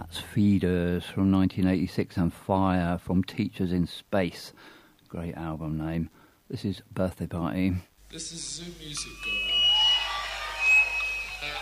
That's Feeders from 1986 and Fire from Teachers in Space. Great album name. This is Birthday Party. This is Zoo Music Girl.